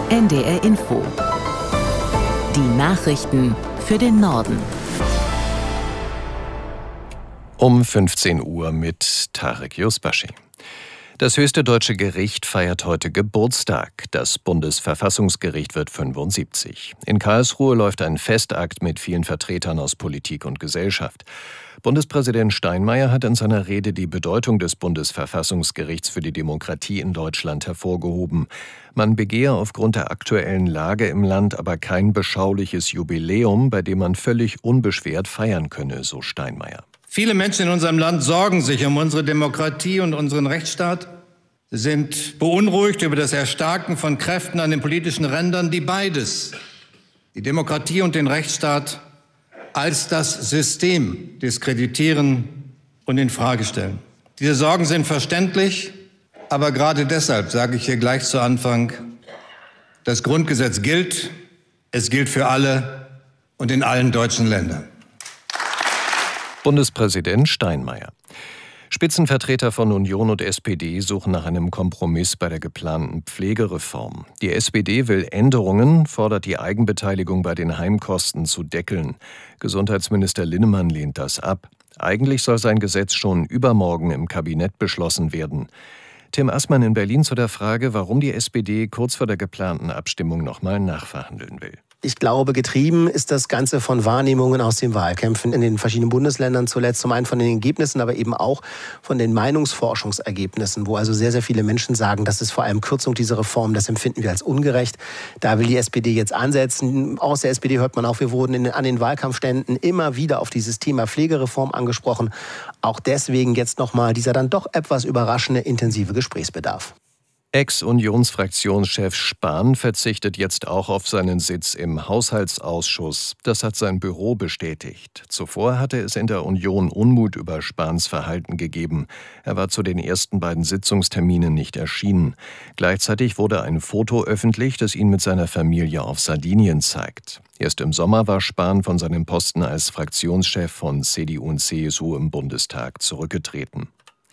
NDR Info. Die Nachrichten für den Norden. Um 15 Uhr mit Tarek Yusbashi. Das höchste deutsche Gericht feiert heute Geburtstag. Das Bundesverfassungsgericht wird 75. In Karlsruhe läuft ein Festakt mit vielen Vertretern aus Politik und Gesellschaft. Bundespräsident Steinmeier hat in seiner Rede die Bedeutung des Bundesverfassungsgerichts für die Demokratie in Deutschland hervorgehoben. Man begehe aufgrund der aktuellen Lage im Land aber kein beschauliches Jubiläum, bei dem man völlig unbeschwert feiern könne, so Steinmeier. Viele Menschen in unserem Land sorgen sich um unsere Demokratie und unseren Rechtsstaat. Sie sind beunruhigt über das Erstarken von Kräften an den politischen Rändern, die beides, die Demokratie und den Rechtsstaat, als das System diskreditieren und in Frage stellen. Diese Sorgen sind verständlich, aber gerade deshalb sage ich hier gleich zu Anfang, das Grundgesetz gilt, es gilt für alle und in allen deutschen Ländern. Bundespräsident Steinmeier. Spitzenvertreter von Union und SPD suchen nach einem Kompromiss bei der geplanten Pflegereform. Die SPD will Änderungen, fordert die Eigenbeteiligung bei den Heimkosten zu deckeln. Gesundheitsminister Linnemann lehnt das ab. Eigentlich soll sein Gesetz schon übermorgen im Kabinett beschlossen werden. Tim Assmann in Berlin zu der Frage, warum die SPD kurz vor der geplanten Abstimmung nochmal nachverhandeln will. Ich glaube, getrieben ist das Ganze von Wahrnehmungen aus den Wahlkämpfen in den verschiedenen Bundesländern zuletzt. Zum einen von den Ergebnissen, aber eben auch von den Meinungsforschungsergebnissen, wo also sehr, sehr viele Menschen sagen, das ist vor allem Kürzung dieser Reform, das empfinden wir als ungerecht. Da will die SPD jetzt ansetzen. Aus der SPD hört man auch, wir wurden an den Wahlkampfständen immer wieder auf dieses Thema Pflegereform angesprochen. Auch deswegen jetzt nochmal dieser dann doch etwas überraschende intensive Gesprächsbedarf. Ex-Unionsfraktionschef Spahn verzichtet jetzt auch auf seinen Sitz im Haushaltsausschuss. Das hat sein Büro bestätigt. Zuvor hatte es in der Union Unmut über Spahns Verhalten gegeben. Er war zu den ersten beiden Sitzungsterminen nicht erschienen. Gleichzeitig wurde ein Foto öffentlich, das ihn mit seiner Familie auf Sardinien zeigt. Erst im Sommer war Spahn von seinem Posten als Fraktionschef von CDU und CSU im Bundestag zurückgetreten.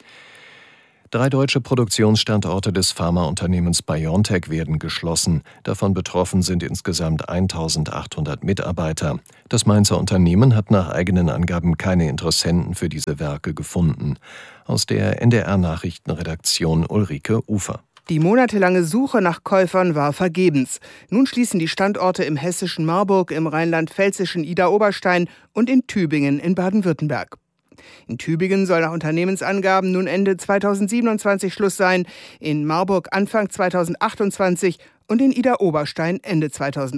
3 deutsche Produktionsstandorte des Pharmaunternehmens BioNTech werden geschlossen. Davon betroffen sind insgesamt 1.800 Mitarbeiter. Das Mainzer Unternehmen hat nach eigenen Angaben keine Interessenten für diese Werke gefunden. Aus der NDR-Nachrichtenredaktion Ulrike Ufer. Die monatelange Suche nach Käufern war vergebens. Nun schließen die Standorte im hessischen Marburg, im rheinland-pfälzischen Idar-Oberstein und in Tübingen in Baden-Württemberg. In Tübingen soll nach Unternehmensangaben nun Ende 2027 Schluss sein, in Marburg Anfang 2028 und in Idar-Oberstein Ende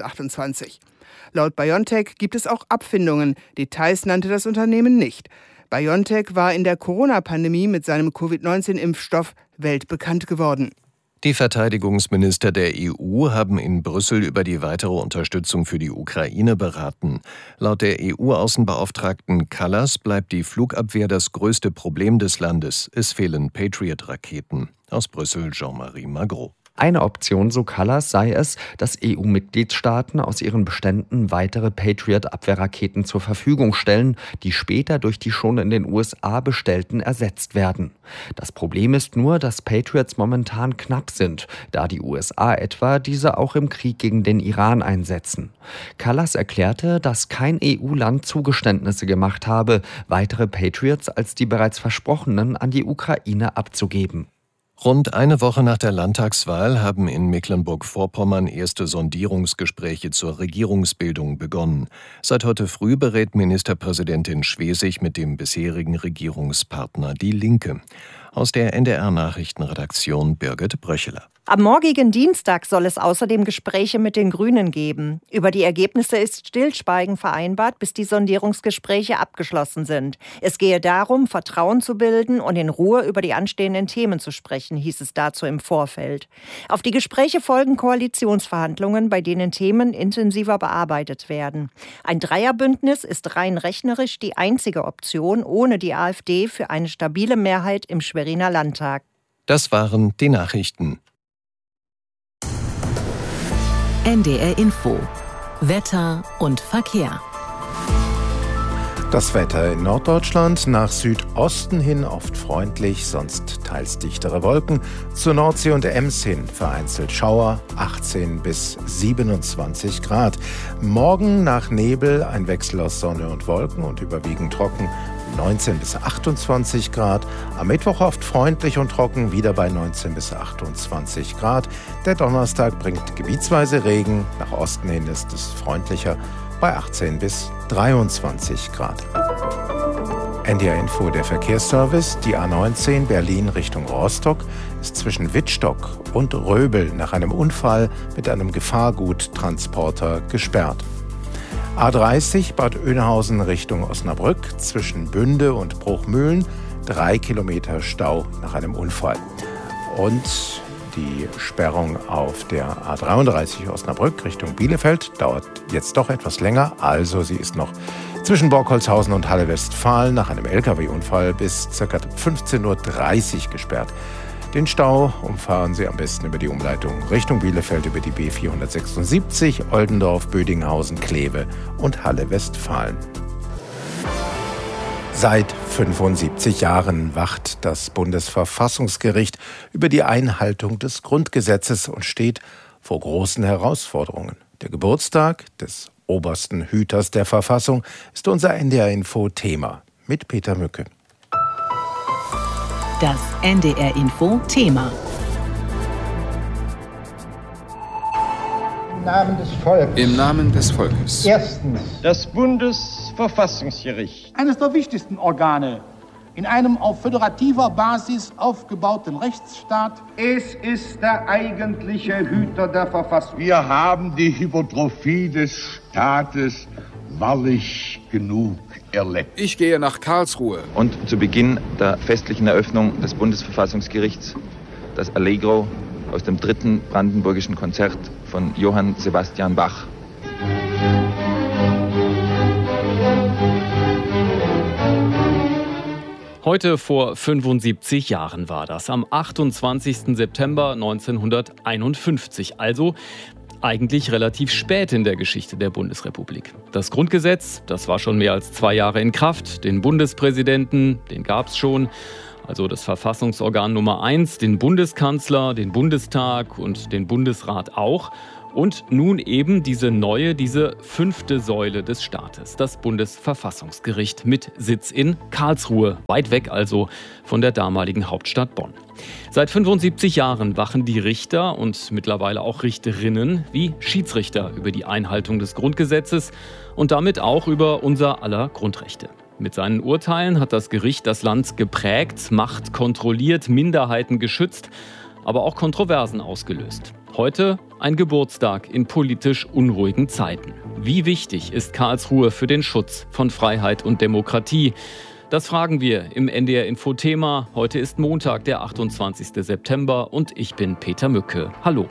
2028. Laut BioNTech gibt es auch Abfindungen. Details nannte das Unternehmen nicht. BioNTech war in der Corona-Pandemie mit seinem Covid-19-Impfstoff weltbekannt geworden. Die Verteidigungsminister der EU haben in Brüssel über die weitere Unterstützung für die Ukraine beraten. Laut der EU-Außenbeauftragten Kallas bleibt die Flugabwehr das größte Problem des Landes. Es fehlen Patriot-Raketen. Aus Brüssel Jean-Marie Magro. Eine Option, so Kallas, sei es, dass EU-Mitgliedstaaten aus ihren Beständen weitere Patriot-Abwehrraketen zur Verfügung stellen, die später durch die schon in den USA bestellten ersetzt werden. Das Problem ist nur, dass Patriots momentan knapp sind, da die USA etwa diese auch im Krieg gegen den Iran einsetzen. Kallas erklärte, dass kein EU-Land Zugeständnisse gemacht habe, weitere Patriots als die bereits versprochenen an die Ukraine abzugeben. Rund eine Woche nach der Landtagswahl haben in Mecklenburg-Vorpommern erste Sondierungsgespräche zur Regierungsbildung begonnen. Seit heute früh berät Ministerpräsidentin Schwesig mit dem bisherigen Regierungspartner Die Linke. Aus der NDR-Nachrichtenredaktion Birgit Bröcheler. Am morgigen Dienstag soll es außerdem Gespräche mit den Grünen geben. Über die Ergebnisse ist Stillschweigen vereinbart, bis die Sondierungsgespräche abgeschlossen sind. Es gehe darum, Vertrauen zu bilden und in Ruhe über die anstehenden Themen zu sprechen, hieß es dazu im Vorfeld. Auf die Gespräche folgen Koalitionsverhandlungen, bei denen Themen intensiver bearbeitet werden. Ein Dreierbündnis ist rein rechnerisch die einzige Option ohne die AfD für eine stabile Mehrheit im Schweriner Landtag. Das waren die Nachrichten. NDR Info. Wetter und Verkehr. Das Wetter in Norddeutschland nach Südosten hin oft freundlich, sonst teils dichtere Wolken. Zur Nordsee und Ems hin vereinzelt Schauer, 18 bis 27 Grad. Morgen nach Nebel ein Wechsel aus Sonne und Wolken und überwiegend trocken, 19 bis 28 Grad. Am Mittwoch oft freundlich und trocken, wieder bei 19 bis 28 Grad. Der Donnerstag bringt gebietsweise Regen, nach Osten hin ist es freundlicher, bei 18 bis 23 Grad. NDR Info, der Verkehrsservice. Die A19 Berlin Richtung Rostock ist zwischen Wittstock und Röbel nach einem Unfall mit einem Gefahrguttransporter gesperrt. A30 Bad Oeynhausen Richtung Osnabrück zwischen Bünde und Bruchmühlen 3 Kilometer Stau nach einem Unfall. Und die Sperrung auf der A33 Osnabrück Richtung Bielefeld dauert jetzt doch etwas länger. Also sie ist noch zwischen Borkholzhausen und Halle-Westfalen nach einem Lkw-Unfall bis ca. 15:30 Uhr gesperrt. Den Stau umfahren Sie am besten über die Umleitung Richtung Bielefeld über die B476, Oldendorf, Bödinghausen, Kleve und Halle-Westfalen. Seit 75 Jahren wacht das Bundesverfassungsgericht über die Einhaltung des Grundgesetzes und steht vor großen Herausforderungen. Der Geburtstag des obersten Hüters der Verfassung ist unser NDR-Info-Thema mit Peter Mücke. Das NDR-Info-Thema. Im Namen des Volkes. Im Namen des Volkes. Erstens. Das Bundesverfassungsgericht. Eines der wichtigsten Organe in einem auf föderativer Basis aufgebauten Rechtsstaat. Es ist der eigentliche Hüter der Verfassung. Wir haben die Hypertrophie des Staates wahrlich genug erlebt. Ich gehe nach Karlsruhe. Und zu Beginn der festlichen Eröffnung des Bundesverfassungsgerichts das Allegro aus dem 3. Brandenburgischen Konzert von Johann Sebastian Bach. Heute vor 75 Jahren war das, am 28. September 1951, also eigentlich relativ spät in der Geschichte der Bundesrepublik. Das Grundgesetz, das war schon mehr als 2 Jahre in Kraft, den Bundespräsidenten, den gab es schon, also das Verfassungsorgan Nummer 1, den Bundeskanzler, den Bundestag und den Bundesrat auch. Und nun eben diese 5. Säule des Staates, das Bundesverfassungsgericht mit Sitz in Karlsruhe, weit weg also von der damaligen Hauptstadt Bonn. Seit 75 Jahren wachen die Richter und mittlerweile auch Richterinnen wie Schiedsrichter über die Einhaltung des Grundgesetzes und damit auch über unser aller Grundrechte. Mit seinen Urteilen hat das Gericht das Land geprägt, Macht kontrolliert, Minderheiten geschützt, aber auch Kontroversen ausgelöst. Heute ein Geburtstag in politisch unruhigen Zeiten. Wie wichtig ist Karlsruhe für den Schutz von Freiheit und Demokratie? Das fragen wir im NDR-Info-Thema. Heute ist Montag, der 28. September und ich bin Peter Mücke. Hallo.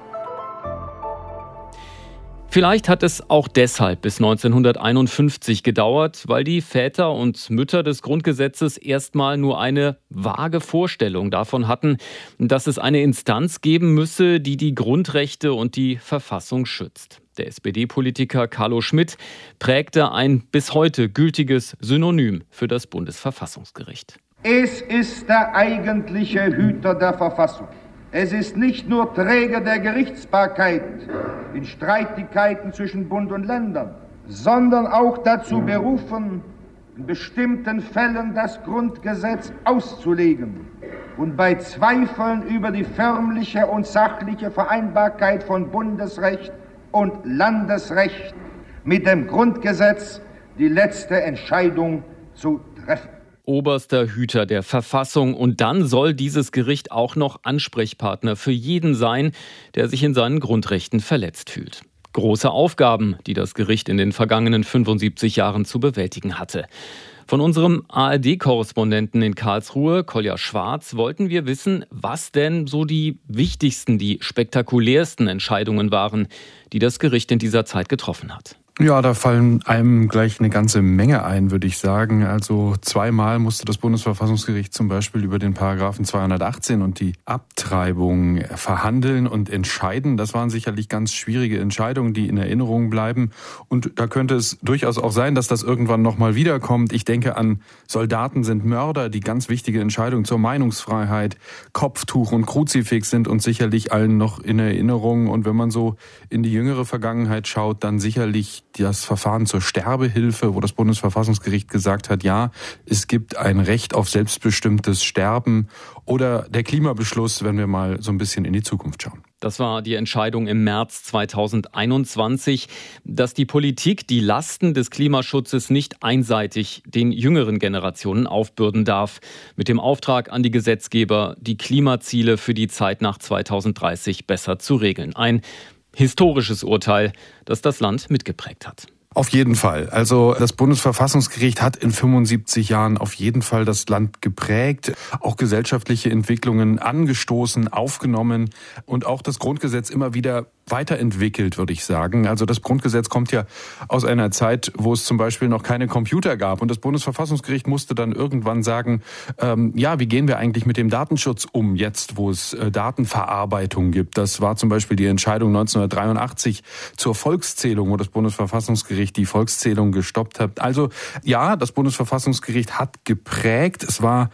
Vielleicht hat es auch deshalb bis 1951 gedauert, weil die Väter und Mütter des Grundgesetzes erstmal nur eine vage Vorstellung davon hatten, dass es eine Instanz geben müsse, die die Grundrechte und die Verfassung schützt. Der SPD-Politiker Carlo Schmitt prägte ein bis heute gültiges Synonym für das Bundesverfassungsgericht. Es ist der eigentliche Hüter der Verfassung. Es ist nicht nur Träger der Gerichtsbarkeit in Streitigkeiten zwischen Bund und Ländern, sondern auch dazu berufen, in bestimmten Fällen das Grundgesetz auszulegen und bei Zweifeln über die förmliche und sachliche Vereinbarkeit von Bundesrecht und Landesrecht mit dem Grundgesetz die letzte Entscheidung zu treffen. Oberster Hüter der Verfassung und dann soll dieses Gericht auch noch Ansprechpartner für jeden sein, der sich in seinen Grundrechten verletzt fühlt. Große Aufgaben, die das Gericht in den vergangenen 75 Jahren zu bewältigen hatte. Von unserem ARD-Korrespondenten in Karlsruhe, Kolja Schwarz, wollten wir wissen, was denn so die wichtigsten, die spektakulärsten Entscheidungen waren, die das Gericht in dieser Zeit getroffen hat. Ja, da fallen einem gleich eine ganze Menge ein, würde ich sagen. Also zweimal musste das Bundesverfassungsgericht zum Beispiel über den Paragraphen 218 und die Abtreibung verhandeln und entscheiden. Das waren sicherlich ganz schwierige Entscheidungen, die in Erinnerung bleiben. Und da könnte es durchaus auch sein, dass das irgendwann nochmal wiederkommt. Ich denke an Soldaten sind Mörder, die ganz wichtige Entscheidungen zur Meinungsfreiheit, Kopftuch und Kruzifix sind uns sicherlich allen noch in Erinnerung. Und wenn man so in die jüngere Vergangenheit schaut, dann sicherlich das Verfahren zur Sterbehilfe, wo das Bundesverfassungsgericht gesagt hat, ja, es gibt ein Recht auf selbstbestimmtes Sterben, oder der Klimabeschluss, wenn wir mal so ein bisschen in die Zukunft schauen. Das war die Entscheidung im März 2021, dass die Politik die Lasten des Klimaschutzes nicht einseitig den jüngeren Generationen aufbürden darf. Mit dem Auftrag an die Gesetzgeber, die Klimaziele für die Zeit nach 2030 besser zu regeln. Ein historisches Urteil, das das Land mitgeprägt hat. Auf jeden Fall. Also das Bundesverfassungsgericht hat in 75 Jahren auf jeden Fall das Land geprägt, auch gesellschaftliche Entwicklungen angestoßen, aufgenommen und auch das Grundgesetz immer wieder weiterentwickelt, würde ich sagen. Also das Grundgesetz kommt ja aus einer Zeit, wo es zum Beispiel noch keine Computer gab. Und das Bundesverfassungsgericht musste dann irgendwann sagen, wie gehen wir eigentlich mit dem Datenschutz um, jetzt wo es Datenverarbeitung gibt. Das war zum Beispiel die Entscheidung 1983 zur Volkszählung, wo das Bundesverfassungsgericht die Volkszählung gestoppt hat. Also ja, das Bundesverfassungsgericht hat geprägt. Es war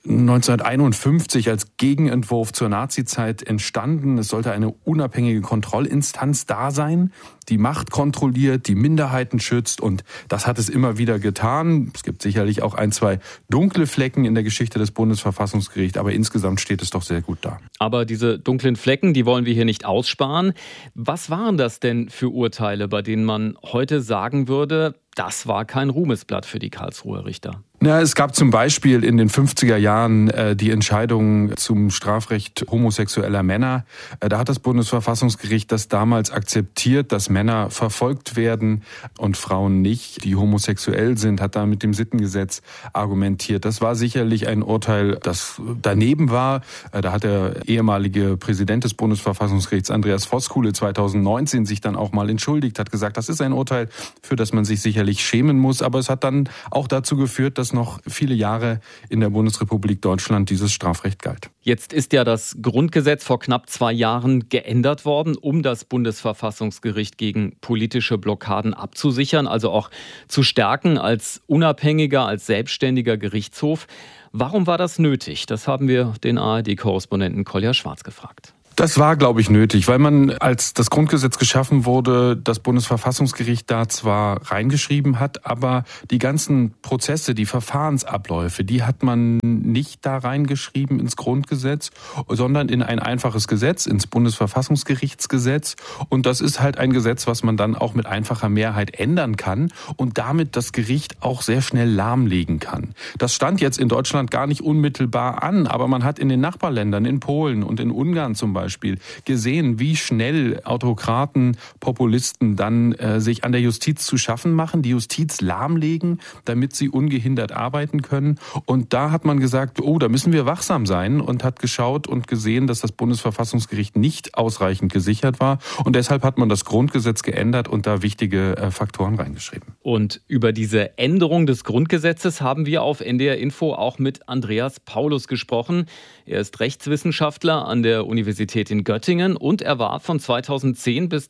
1951 als Gegenentwurf zur Nazizeit entstanden. Es sollte eine unabhängige Kontrollinstanz da sein, die Macht kontrolliert, die Minderheiten schützt, und das hat es immer wieder getan. Es gibt sicherlich auch ein, zwei dunkle Flecken in der Geschichte des Bundesverfassungsgerichts, aber insgesamt steht es doch sehr gut da. Aber diese dunklen Flecken, die wollen wir hier nicht aussparen. Was waren das denn für Urteile, bei denen man heute sagen würde, das war kein Ruhmesblatt für die Karlsruher Richter? Ja, es gab zum Beispiel in den 50er Jahren die Entscheidung zum Strafrecht homosexueller Männer. Da hat das Bundesverfassungsgericht das damals akzeptiert, dass Männer verfolgt werden und Frauen nicht, die homosexuell sind, hat da mit dem Sittengesetz argumentiert. Das war sicherlich ein Urteil, das daneben war. Da hat der ehemalige Präsident des Bundesverfassungsgerichts, Andreas Voskuhle, 2019 sich dann auch mal entschuldigt, hat gesagt, das ist ein Urteil, für das man sich sicherlich schämen muss. Aber es hat dann auch dazu geführt, dass noch viele Jahre in der Bundesrepublik Deutschland dieses Strafrecht galt. Jetzt ist ja das Grundgesetz vor knapp 2 Jahren geändert worden, um das Bundesverfassungsgericht gegen politische Blockaden abzusichern, also auch zu stärken als unabhängiger, als selbstständiger Gerichtshof. Warum war das nötig? Das haben wir den ARD-Korrespondenten Kolja Schwarz gefragt. Das war, glaube ich, nötig, weil man, als das Grundgesetz geschaffen wurde, das Bundesverfassungsgericht da zwar reingeschrieben hat, aber die ganzen Prozesse, die Verfahrensabläufe, die hat man nicht da reingeschrieben ins Grundgesetz, sondern in ein einfaches Gesetz, ins Bundesverfassungsgerichtsgesetz. Und das ist halt ein Gesetz, was man dann auch mit einfacher Mehrheit ändern kann und damit das Gericht auch sehr schnell lahmlegen kann. Das stand jetzt in Deutschland gar nicht unmittelbar an, aber man hat in den Nachbarländern, in Polen und in Ungarn zum Beispiel, gesehen, wie schnell Autokraten, Populisten dann sich an der Justiz zu schaffen machen, die Justiz lahmlegen, damit sie ungehindert arbeiten können. Und da hat man gesagt, da müssen wir wachsam sein, und hat geschaut und gesehen, dass das Bundesverfassungsgericht nicht ausreichend gesichert war. Und deshalb hat man das Grundgesetz geändert und da wichtige Faktoren reingeschrieben. Und über diese Änderung des Grundgesetzes haben wir auf NDR Info auch mit Andreas Paulus gesprochen. Er ist Rechtswissenschaftler an der Universität in Göttingen und er war von 2010 bis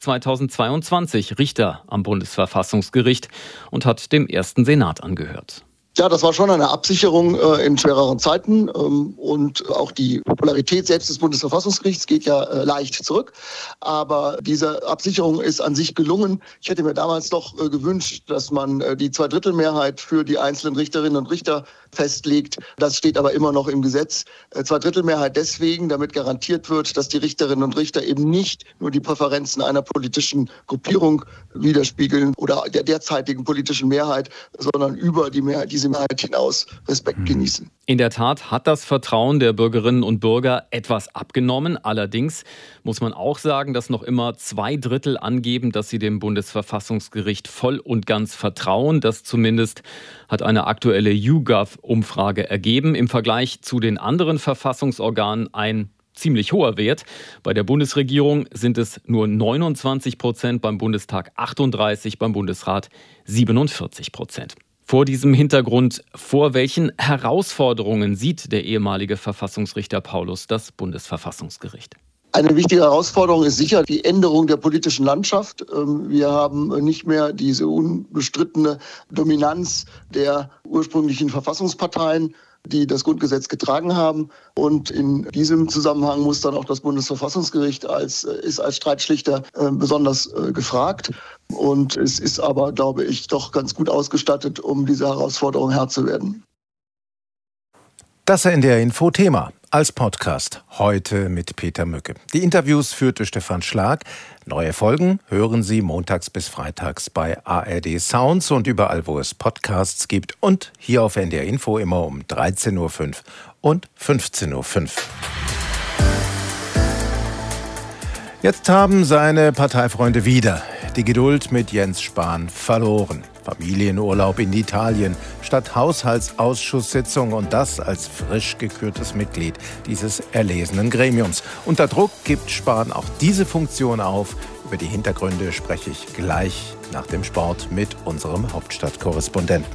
2022 Richter am Bundesverfassungsgericht und hat dem ersten Senat angehört. Ja, das war schon eine Absicherung in schwereren Zeiten und auch die Popularität selbst des Bundesverfassungsgerichts geht ja leicht zurück. Aber diese Absicherung ist an sich gelungen. Ich hätte mir damals doch gewünscht, dass man die 2/3 für die einzelnen Richterinnen und Richter festlegt. Das steht aber immer noch im Gesetz. 2/3 deswegen, damit garantiert wird, dass die Richterinnen und Richter eben nicht nur die Präferenzen einer politischen Gruppierung widerspiegeln oder der derzeitigen politischen Mehrheit, sondern über die Mehrheit, diese Mehrheit hinaus Respekt genießen. In der Tat hat das Vertrauen der Bürgerinnen und Bürger etwas abgenommen. Allerdings muss man auch sagen, dass noch immer 2/3 angeben, dass sie dem Bundesverfassungsgericht voll und ganz vertrauen. Das zumindest hat eine aktuelle YouGov-Umfrage ergeben. Im Vergleich zu den anderen Verfassungsorganen ein ziemlich hoher Wert. Bei der Bundesregierung sind es nur 29%, beim Bundestag 38%, beim Bundesrat 47%. Vor diesem Hintergrund, vor welchen Herausforderungen sieht der ehemalige Verfassungsrichter Paulus das Bundesverfassungsgericht? Eine wichtige Herausforderung ist sicher die Änderung der politischen Landschaft. Wir haben nicht mehr diese unbestrittene Dominanz der ursprünglichen Verfassungsparteien, die das Grundgesetz getragen haben. Und in diesem Zusammenhang muss dann auch das Bundesverfassungsgericht als Streitschlichter besonders gefragt. Und es ist aber, glaube ich, doch ganz gut ausgestattet, um dieser Herausforderung Herr zu werden. Das NDR Info Thema als Podcast. Heute mit Peter Mücke. Die Interviews führte Stefan Schlag. Neue Folgen hören Sie montags bis freitags bei ARD Sounds und überall, wo es Podcasts gibt. Und hier auf NDR Info immer um 13.05 Uhr und 15.05 Uhr. Jetzt haben seine Parteifreunde wieder die Geduld mit Jens Spahn verloren. Familienurlaub in Italien statt Haushaltsausschusssitzung und das als frisch gekürtes Mitglied dieses erlesenen Gremiums. Unter Druck gibt Spahn auch diese Funktion auf. Über die Hintergründe spreche ich gleich nach dem Sport mit unserem Hauptstadtkorrespondenten.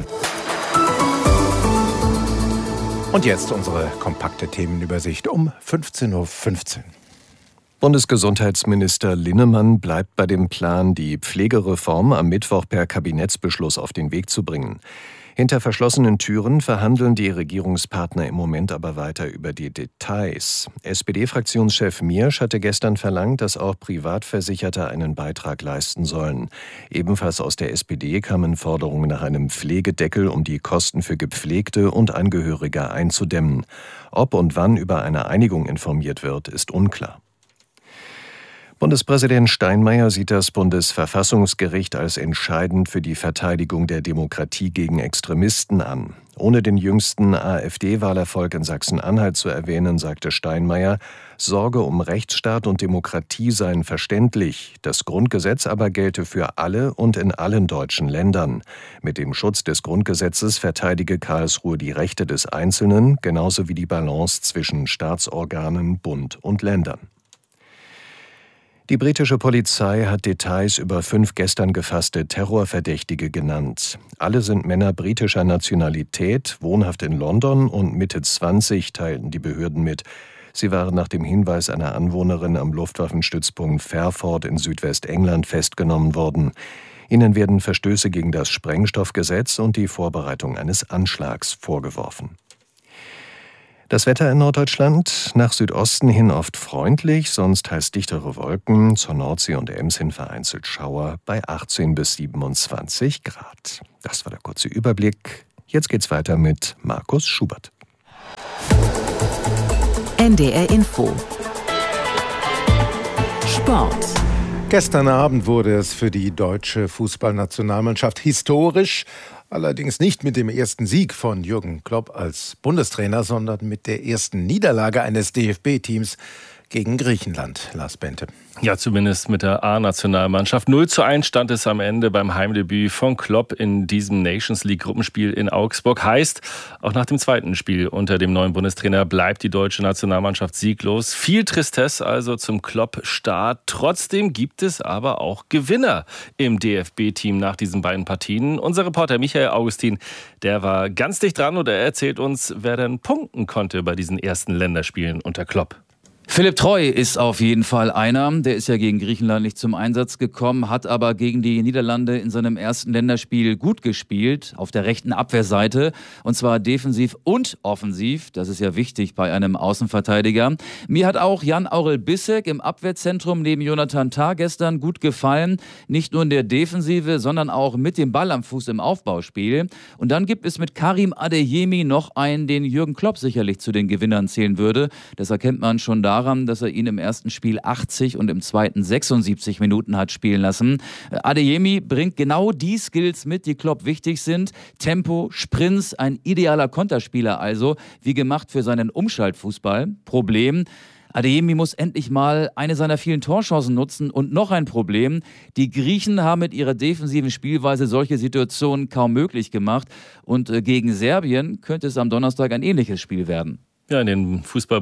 Und jetzt unsere kompakte Themenübersicht um 15.15 Uhr. Bundesgesundheitsminister Linnemann bleibt bei dem Plan, die Pflegereform am Mittwoch per Kabinettsbeschluss auf den Weg zu bringen. Hinter verschlossenen Türen verhandeln die Regierungspartner im Moment aber weiter über die Details. SPD-Fraktionschef Miersch hatte gestern verlangt, dass auch Privatversicherte einen Beitrag leisten sollen. Ebenfalls aus der SPD kamen Forderungen nach einem Pflegedeckel, um die Kosten für Gepflegte und Angehörige einzudämmen. Ob und wann über eine Einigung informiert wird, ist unklar. Bundespräsident Steinmeier sieht das Bundesverfassungsgericht als entscheidend für die Verteidigung der Demokratie gegen Extremisten an. Ohne den jüngsten AfD-Wahlerfolg in Sachsen-Anhalt zu erwähnen, sagte Steinmeier, Sorge um Rechtsstaat und Demokratie seien verständlich, das Grundgesetz aber gelte für alle und in allen deutschen Ländern. Mit dem Schutz des Grundgesetzes verteidige Karlsruhe die Rechte des Einzelnen, genauso wie die Balance zwischen Staatsorganen, Bund und Ländern. Die britische Polizei hat Details über 5 gestern gefasste Terrorverdächtige genannt. Alle sind Männer britischer Nationalität, wohnhaft in London und Mitte 20, teilten die Behörden mit. Sie waren nach dem Hinweis einer Anwohnerin am Luftwaffenstützpunkt Fairford in Südwestengland festgenommen worden. Ihnen werden Verstöße gegen das Sprengstoffgesetz und die Vorbereitung eines Anschlags vorgeworfen. Das Wetter in Norddeutschland, nach Südosten hin oft freundlich, sonst teils dichtere Wolken, zur Nordsee und Ems hin vereinzelt Schauer bei 18 bis 27 Grad. Das war der kurze Überblick. Jetzt geht's weiter mit Markus Schubert. NDR Info. Sport. Gestern Abend wurde es für die deutsche Fußballnationalmannschaft historisch. Allerdings nicht mit dem ersten Sieg von Jürgen Klopp als Bundestrainer, sondern mit der ersten Niederlage eines DFB-Teams gegen Griechenland. Lars Bente. Ja, zumindest mit der A-Nationalmannschaft. 0:1 stand es am Ende beim Heimdebüt von Klopp in diesem Nations-League-Gruppenspiel in Augsburg. Heißt, auch nach dem zweiten Spiel unter dem neuen Bundestrainer bleibt die deutsche Nationalmannschaft sieglos. Viel Tristesse also zum Klopp-Start. Trotzdem gibt es aber auch Gewinner im DFB-Team nach diesen beiden Partien. Unser Reporter Michael Augustin, der war ganz dicht dran und er erzählt uns, wer denn punkten konnte bei diesen ersten Länderspielen unter Klopp. Philipp Treu ist auf jeden Fall einer. Der ist ja gegen Griechenland nicht zum Einsatz gekommen, hat aber gegen die Niederlande in seinem ersten Länderspiel gut gespielt, auf der rechten Abwehrseite. Und zwar defensiv und offensiv. Das ist ja wichtig bei einem Außenverteidiger. Mir hat auch Jan-Aurel Bissek im Abwehrzentrum neben Jonathan Tah gestern gut gefallen. Nicht nur in der Defensive, sondern auch mit dem Ball am Fuß im Aufbauspiel. Und dann gibt es mit Karim Adeyemi noch einen, den Jürgen Klopp sicherlich zu den Gewinnern zählen würde. Das erkennt man schon daran, dass er ihn im ersten Spiel 80 und im zweiten 76 Minuten hat spielen lassen. Adeyemi bringt genau die Skills mit, die Klopp wichtig sind. Tempo, Sprints, ein idealer Konterspieler also, wie gemacht für seinen Umschaltfußball. Problem: Adeyemi muss endlich mal eine seiner vielen Torchancen nutzen. Und noch ein Problem: Die Griechen haben mit ihrer defensiven Spielweise solche Situationen kaum möglich gemacht. Und gegen Serbien könnte es am Donnerstag ein ähnliches Spiel werden. Ja, in den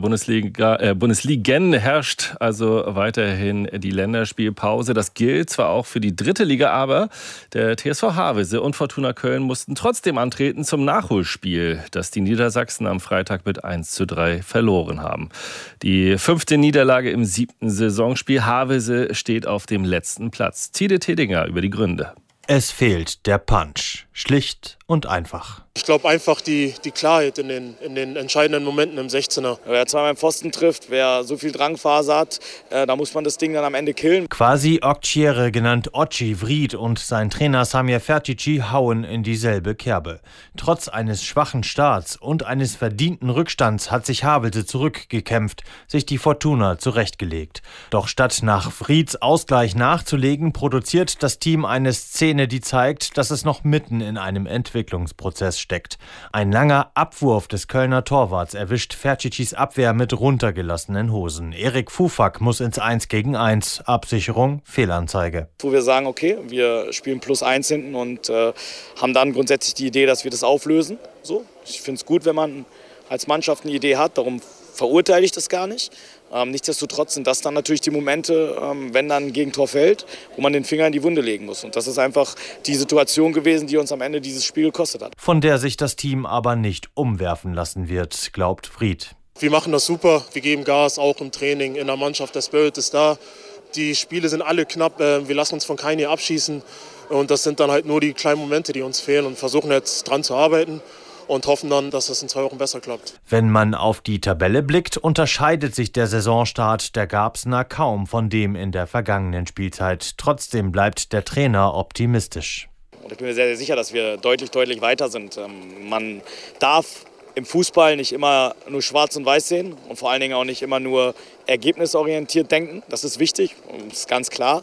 Bundesligen herrscht also weiterhin die Länderspielpause. Das gilt zwar auch für die 3. Liga, aber der TSV Havelse und Fortuna Köln mussten trotzdem antreten zum Nachholspiel, das die Niedersachsen am Freitag mit 1:3 verloren haben. Die 5. Niederlage im 7. Saisonspiel. Havelse steht auf dem letzten Platz. Tide Tedinger über die Gründe. Es fehlt der Punch. Schlicht und einfach. Ich glaube einfach die Klarheit in den entscheidenden Momenten im 16er. Wer zweimal im Pfosten trifft, wer so viel Drangphase hat, da muss man das Ding dann am Ende killen. Quasi Oktiere, genannt Oci Vried, und sein Trainer Samir Fertici hauen in dieselbe Kerbe. Trotz eines schwachen Starts und eines verdienten Rückstands hat sich Havelse zurückgekämpft, sich die Fortuna zurechtgelegt. Doch statt nach Vrieds Ausgleich nachzulegen, produziert das Team eine Szene, die zeigt, dass es noch mitten in einem Entwicklungsprozess steckt. Ein langer Abwurf des Kölner Torwarts erwischt Ferticis Abwehr mit runtergelassenen Hosen. Erik Fufak muss ins 1-gegen-1. Absicherung, Fehlanzeige. Wo wir sagen, okay, wir spielen +1 hinten und haben dann grundsätzlich die Idee, dass wir das auflösen. So. Ich finde es gut, wenn man als Mannschaft eine Idee hat, darum verurteile ich das gar nicht. Nichtsdestotrotz sind das dann natürlich die Momente, wenn dann ein Gegentor fällt, wo man den Finger in die Wunde legen muss. Und das ist einfach die Situation gewesen, die uns am Ende dieses Spiel gekostet hat. Von der sich das Team aber nicht umwerfen lassen wird, glaubt Vried. Wir machen das super, wir geben Gas, auch im Training, in der Mannschaft, der Spirit ist da. Die Spiele sind alle knapp, wir lassen uns von keinem hier abschießen. Und das sind dann halt nur die kleinen Momente, die uns fehlen, und versuchen jetzt dran zu arbeiten. Und hoffen dann, dass es in 2 Wochen besser klappt. Wenn man auf die Tabelle blickt, unterscheidet sich der Saisonstart der Garbsener kaum von dem in der vergangenen Spielzeit. Trotzdem bleibt der Trainer optimistisch. Und ich bin mir sehr, sehr sicher, dass wir deutlich weiter sind. Man darf im Fußball nicht immer nur schwarz und weiß sehen und vor allen Dingen auch nicht immer nur ergebnisorientiert denken. Das ist wichtig, das ist ganz klar.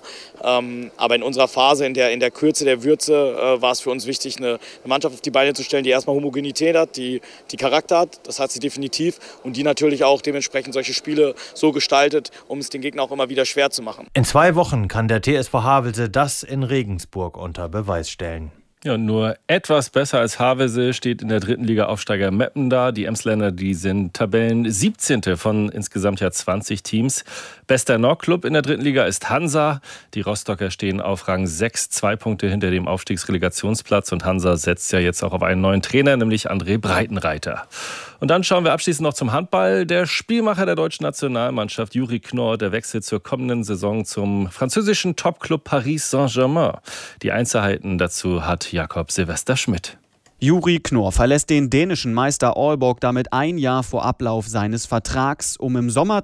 Aber in unserer Phase, in der Kürze der Würze, war es für uns wichtig, eine Mannschaft auf die Beine zu stellen, die erstmal Homogenität hat, die Charakter hat. Das hat sie definitiv. Und die natürlich auch dementsprechend solche Spiele so gestaltet, um es den Gegner auch immer wieder schwer zu machen. In 2 Wochen kann der TSV Havelse das in Regensburg unter Beweis stellen. Ja, nur etwas besser als Havelse steht in der 3. Liga Aufsteiger Meppen da. Die Emsländer, die sind Tabellen 17. von insgesamt 20 Teams. Bester Nordclub in der 3. Liga ist Hansa. Die Rostocker stehen auf Rang 6, 2 Punkte hinter dem Aufstiegsrelegationsplatz. Und Hansa setzt ja jetzt auch auf einen neuen Trainer, nämlich André Breitenreiter. Und dann schauen wir abschließend noch zum Handball. Der Spielmacher der deutschen Nationalmannschaft, Juri Knorr, der wechselt zur kommenden Saison zum französischen Topclub Paris Saint-Germain. Die Einzelheiten dazu hat Jakob Silvester Schmidt. Juri Knorr verlässt den dänischen Meister Aalborg damit ein Jahr vor Ablauf seines Vertrags, um im Sommer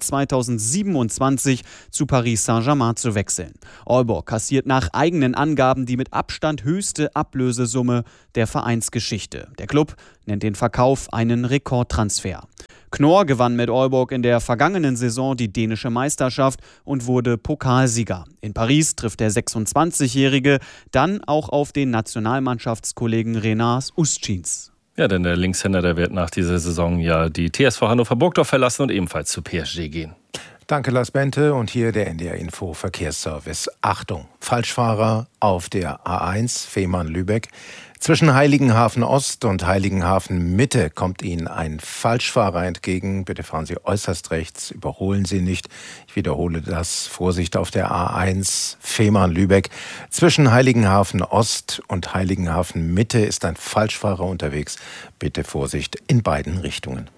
2027 zu Paris Saint-Germain zu wechseln. Aalborg kassiert nach eigenen Angaben die mit Abstand höchste Ablösesumme der Vereinsgeschichte. Der Klub nennt den Verkauf einen Rekordtransfer. Knorr gewann mit Aalborg in der vergangenen Saison die dänische Meisterschaft und wurde Pokalsieger. In Paris trifft der 26-Jährige dann auch auf den Nationalmannschaftskollegen Renard Ustschins. Ja, denn der Linkshänder, der wird nach dieser Saison ja die TSV Hannover Burgdorf verlassen und ebenfalls zu PSG gehen. Danke, Lars Bente. Und hier der NDR Info Verkehrsservice. Achtung, Falschfahrer auf der A1 Fehmarn-Lübeck. Zwischen Heiligenhafen Ost und Heiligenhafen Mitte kommt Ihnen ein Falschfahrer entgegen. Bitte fahren Sie äußerst rechts, überholen Sie nicht. Ich wiederhole das. Vorsicht auf der A1 Fehmarn-Lübeck. Zwischen Heiligenhafen Ost und Heiligenhafen Mitte ist ein Falschfahrer unterwegs. Bitte Vorsicht in beiden Richtungen.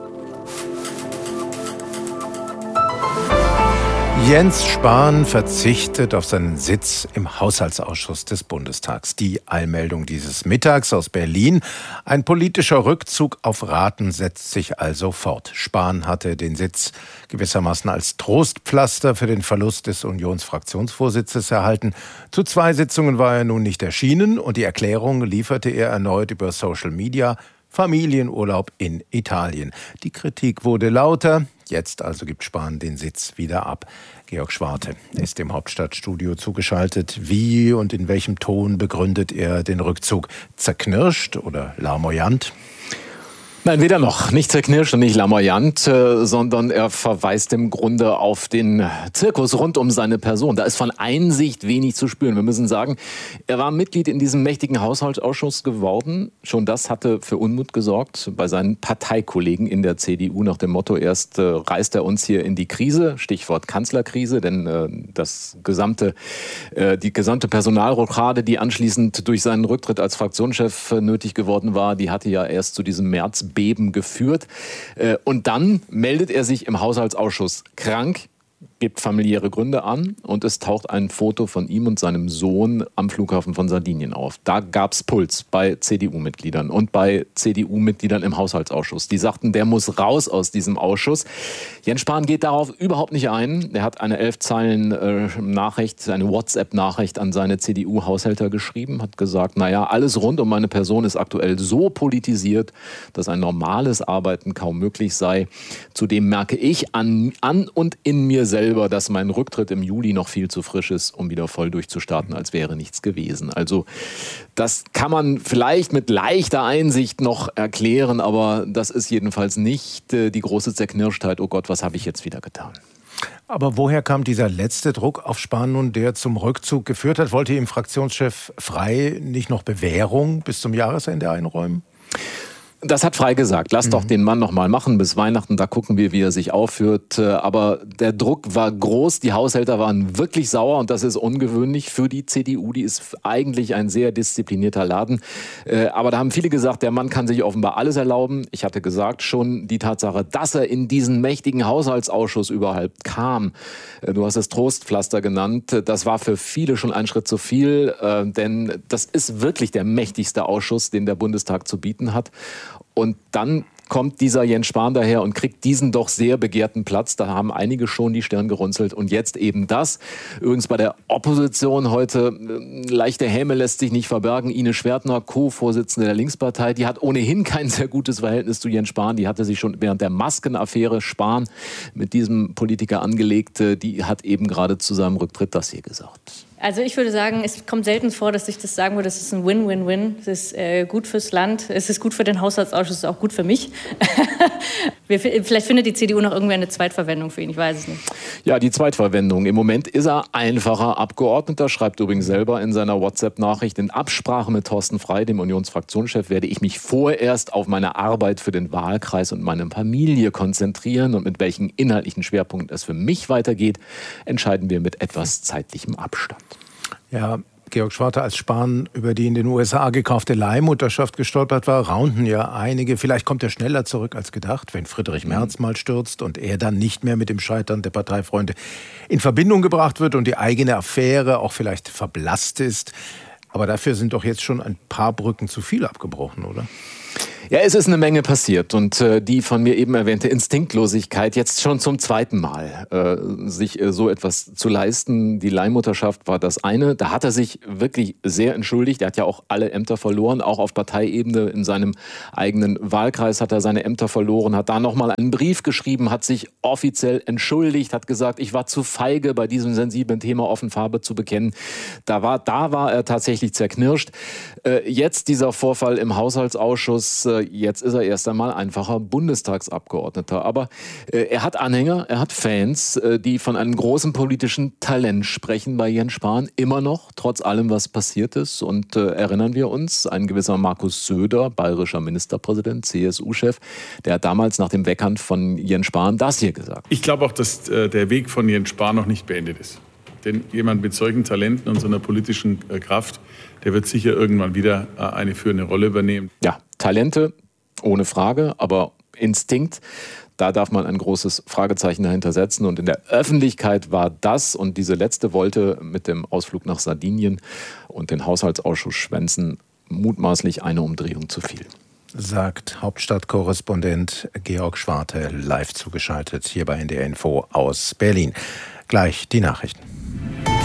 Jens Spahn verzichtet auf seinen Sitz im Haushaltsausschuss des Bundestags. Die Eilmeldung dieses Mittags aus Berlin. Ein politischer Rückzug auf Raten setzt sich also fort. Spahn hatte den Sitz gewissermaßen als Trostpflaster für den Verlust des Unionsfraktionsvorsitzes erhalten. Zu 2 Sitzungen war er nun nicht erschienen und die Erklärung lieferte er erneut über Social Media. Familienurlaub in Italien. Die Kritik wurde lauter. Jetzt also gibt Spahn den Sitz wieder ab. Georg Schwarte ist im Hauptstadtstudio zugeschaltet. Wie und in welchem Ton begründet er den Rückzug? Zerknirscht oder larmoyant? Nein, weder noch. Nicht zerknirscht und nicht lamoyant, sondern er verweist im Grunde auf den Zirkus rund um seine Person. Da ist von Einsicht wenig zu spüren. Wir müssen sagen, er war Mitglied in diesem mächtigen Haushaltsausschuss geworden. Schon das hatte für Unmut gesorgt bei seinen Parteikollegen in der CDU nach dem Motto, erst reißt er uns hier in die Krise, Stichwort Kanzlerkrise, denn die gesamte Personalrochade, die anschließend durch seinen Rücktritt als Fraktionschef nötig geworden war, die hatte ja erst zu diesem Märzbeben geführt. Und dann meldet er sich im Haushaltsausschuss krank, gibt familiäre Gründe an und es taucht ein Foto von ihm und seinem Sohn am Flughafen von Sardinien auf. Da gab es Puls bei CDU-Mitgliedern und bei CDU-Mitgliedern im Haushaltsausschuss. Die sagten, der muss raus aus diesem Ausschuss. Jens Spahn geht darauf überhaupt nicht ein. Er hat eine 11 Zeilen Nachricht, eine WhatsApp-Nachricht an seine CDU-Haushälter geschrieben, hat gesagt, naja, alles rund um meine Person ist aktuell so politisiert, dass ein normales Arbeiten kaum möglich sei. Zudem merke ich an und in mir selber, dass mein Rücktritt im Juli noch viel zu frisch ist, um wieder voll durchzustarten, als wäre nichts gewesen. Also das kann man vielleicht mit leichter Einsicht noch erklären, aber das ist jedenfalls nicht die große Zerknirschtheit, oh Gott, was habe ich jetzt wieder getan? Aber woher kam dieser letzte Druck auf Spahn nun, der zum Rückzug geführt hat? Wollte ihm Fraktionschef Frey nicht noch Bewährung bis zum Jahresende einräumen? Das hat Frey gesagt. Lass doch den Mann noch mal machen bis Weihnachten. Da gucken wir, wie er sich aufführt. Aber der Druck war groß. Die Haushälter waren wirklich sauer. Und das ist ungewöhnlich für die CDU. Die ist eigentlich ein sehr disziplinierter Laden. Aber da haben viele gesagt, der Mann kann sich offenbar alles erlauben. Ich hatte gesagt schon, die Tatsache, dass er in diesen mächtigen Haushaltsausschuss überhaupt kam. Du hast es Trostpflaster genannt. Das war für viele schon ein Schritt zu viel. Denn das ist wirklich der mächtigste Ausschuss, den der Bundestag zu bieten hat. Und dann kommt dieser Jens Spahn daher und kriegt diesen doch sehr begehrten Platz. Da haben einige schon die Stirn gerunzelt. Und jetzt eben das. Übrigens bei der Opposition heute, leichte Häme lässt sich nicht verbergen. Ines Schwertner, Co-Vorsitzende der Linkspartei, die hat ohnehin kein sehr gutes Verhältnis zu Jens Spahn. Die hatte sich schon während der Maskenaffäre Spahn mit diesem Politiker angelegt. Die hat eben gerade zu seinem Rücktritt das hier gesagt. Also ich würde sagen, es kommt selten vor, dass ich das sagen würde, das ist ein Win-Win-Win. Es ist gut fürs Land, es ist gut für den Haushaltsausschuss, es ist auch gut für mich. Vielleicht findet die CDU noch irgendwie eine Zweitverwendung für ihn, ich weiß es nicht. Ja, die Zweitverwendung. Im Moment ist er einfacher Abgeordneter, schreibt übrigens selber in seiner WhatsApp-Nachricht. In Absprache mit Thorsten Frey, dem Unionsfraktionschef, werde ich mich vorerst auf meine Arbeit für den Wahlkreis und meine Familie konzentrieren. Und mit welchen inhaltlichen Schwerpunkten es für mich weitergeht, entscheiden wir mit etwas zeitlichem Abstand. Ja, Georg Schwarte, als Spahn über die in den USA gekaufte Leihmutterschaft gestolpert war, raunten ja einige. Vielleicht kommt er schneller zurück als gedacht, wenn Friedrich Merz mal stürzt und er dann nicht mehr mit dem Scheitern der Parteifreunde in Verbindung gebracht wird und die eigene Affäre auch vielleicht verblasst ist. Aber dafür sind doch jetzt schon ein paar Brücken zu viel abgebrochen, oder? Ja, es ist eine Menge passiert und die von mir eben erwähnte Instinktlosigkeit jetzt schon zum zweiten Mal, sich so etwas zu leisten. Die Leihmutterschaft war das eine. Da hat er sich wirklich sehr entschuldigt. Er hat ja auch alle Ämter verloren, auch auf Parteiebene. In seinem eigenen Wahlkreis hat er seine Ämter verloren, hat da nochmal einen Brief geschrieben, hat sich offiziell entschuldigt, hat gesagt, ich war zu feige, bei diesem sensiblen Thema offen Farbe zu bekennen. Da war er tatsächlich zerknirscht. Jetzt dieser Vorfall im Haushaltsausschuss, jetzt ist er erst einmal einfacher Bundestagsabgeordneter. Aber er hat Anhänger, er hat Fans, die von einem großen politischen Talent sprechen bei Jens Spahn. Immer noch, trotz allem, was passiert ist. Und erinnern wir uns, ein gewisser Markus Söder, bayerischer Ministerpräsident, CSU-Chef, der hat damals nach dem Weggang von Jens Spahn das hier gesagt. Ich glaube auch, dass der Weg von Jens Spahn noch nicht beendet ist. Denn jemand mit solchen Talenten und so einer politischen Kraft, der wird sicher irgendwann wieder eine führende Rolle übernehmen. Ja, Talente, ohne Frage, aber Instinkt, da darf man ein großes Fragezeichen dahinter setzen. Und in der Öffentlichkeit war das und diese letzte Wolte mit dem Ausflug nach Sardinien und den Haushaltsausschuss schwänzen mutmaßlich eine Umdrehung zu viel. Sagt Hauptstadtkorrespondent Georg Schwarte, live zugeschaltet hier bei NDR Info aus Berlin. Gleich die Nachrichten.